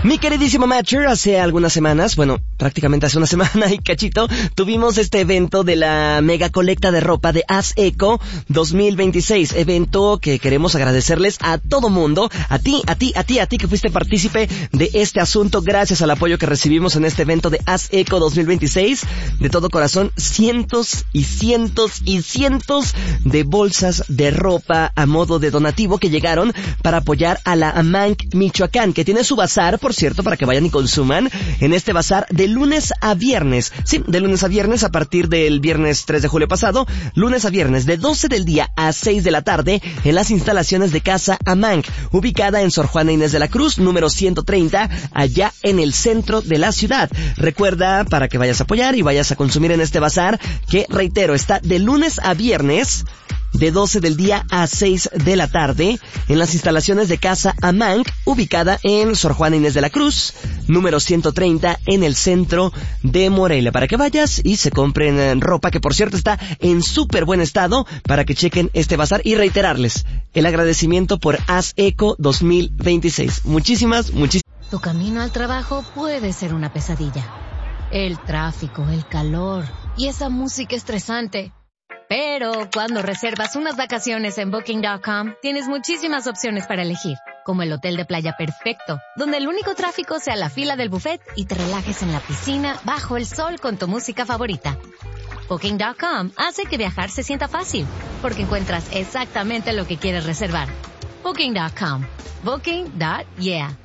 Mi queridísimo Matcher, hace algunas semanas, bueno, prácticamente hace una semana y cachito, tuvimos este evento de la mega colecta de ropa de Haz Eco 2026, evento que queremos agradecerles a todo mundo, a ti que fuiste partícipe de este asunto, gracias al apoyo que recibimos en este evento de Haz Eco 2026, de todo corazón, cientos y cientos y cientos de bolsas de ropa a modo de donativo que llegaron para apoyar a la AMANC Michoacán, que tiene su bazar, por cierto, para que vayan y consuman en este bazar de lunes a viernes. Sí, de lunes a viernes a partir del viernes 3 de julio pasado, lunes a viernes de 12 del día a 6 de la tarde en las instalaciones de Casa AMANC, ubicada en Sor Juana Inés de la Cruz, número 130, allá en el centro de la ciudad. Recuerda, para que vayas a apoyar y vayas a consumir en este bazar, que, reitero, está de lunes a viernes de 12 del día a 6 de la tarde en las instalaciones de Casa AMANC, ubicada en Sor Juana Inés de la Cruz, número 130, en el centro de Morelia, para que vayas y se compren ropa, que por cierto está en súper buen estado, para que chequen este bazar y reiterarles el agradecimiento por Haz Eco 2026. Muchísimas. Tu camino al trabajo puede ser una pesadilla. El tráfico, el calor y esa música estresante. Pero cuando reservas unas vacaciones en Booking.com, tienes muchísimas opciones para elegir, como el hotel de playa perfecto, donde el único tráfico sea la fila del buffet y te relajes en la piscina bajo el sol con tu música favorita. Booking.com hace que viajar se sienta fácil, porque encuentras exactamente lo que quieres reservar. Booking.com. Booking.yeah.